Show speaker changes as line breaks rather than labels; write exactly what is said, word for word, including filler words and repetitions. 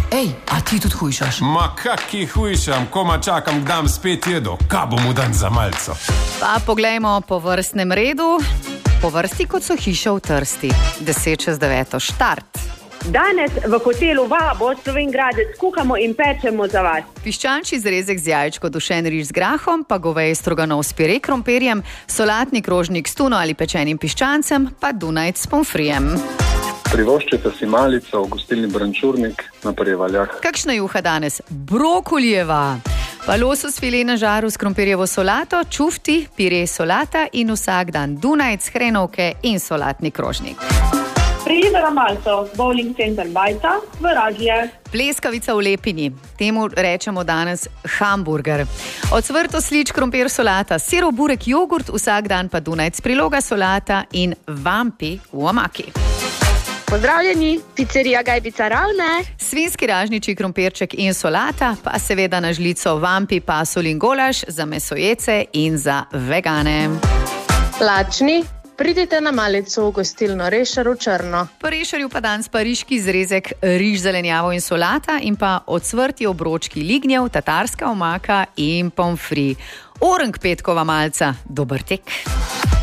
Ej, a ti tudi hujšaš?
Ma kaki hujšam, koma čakam, kdam spet jedo. Kaj bom dan za malco?
Pa poglejmo po vrstnem redu. Po vrsti, kot so hiše v Trsti. Deset čez deveto, štart.
Danes v hotelu Vabo Slovenj Gradec kuhamo in pečemo za vas.
Piščančji zrezek z jajčko, dušen riž z grahom, pa goveji stroganov s pire krompirjem, solatni krožnik s tuno ali pečenim piščancem, pa dunajc s pomfrijem.
Privoščite si malico v gostilni Brančurnik na Prevaljah.
Kakšna juha danes? Brokolijeva. Pa losos file na žaru s krompirjevo solato, čufti, pire solata in vsak dan dunajc, hrenovke in solatni krožnik.
Prijete na malco, bowling center Bajca v Radlje.
Pleskavica v Lepini, temu rečemo danes hamburger. Ocvrto slič, krompir solata, sirov burek, jogurt, vsak dan pa dunajc, priloga solata in vampi v omaki.
Pozdravljeni, pizzerija Gajbica Ravne.
Svinski ražničji krompirček in solata, pa seveda na žlico vampi, pasulj in golaž za mesojece in za vegane.
Lačni, pridite na malico v gostilno Rešar v Črno.
Po Rešarju pa danes pariški zrezek, riž, zelenjavo in solata in pa ocvrti obročki lignjev, tatarska omaka in pomfri. Orang petkova malca, dober tek.